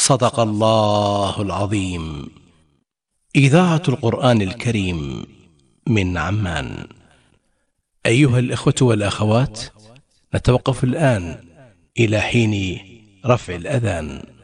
صدق الله العظيم. إذاعة القرآن الكريم من عمان. أيها الإخوة والأخوات، نتوقف الآن إلى حين رفع الأذان.